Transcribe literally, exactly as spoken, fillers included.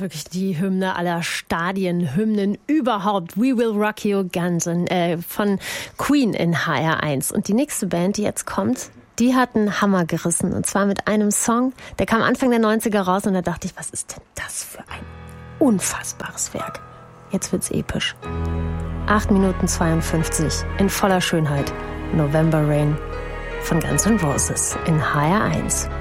wirklich die Hymne aller Stadionhymnen überhaupt. We Will Rock You Guns äh, von Queen in H R eins. Und die nächste Band, die jetzt kommt, die hat einen Hammer gerissen. Und zwar mit einem Song, der kam Anfang der neunziger raus. Und da dachte ich, was ist denn das für ein unfassbares Werk? Jetzt wird's episch. acht Minuten zweiundfünfzig in voller Schönheit. November Rain von Guns N' Roses in H R eins.